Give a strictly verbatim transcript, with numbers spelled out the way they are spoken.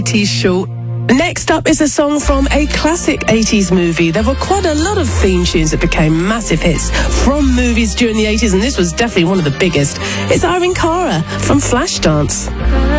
eighties show. Next up is a song from a classic eighties movie. There were quite a lot of theme tunes that became massive hits from movies during the eighties, and this was definitely one of the biggest. It's Irene Cara from Flashdance.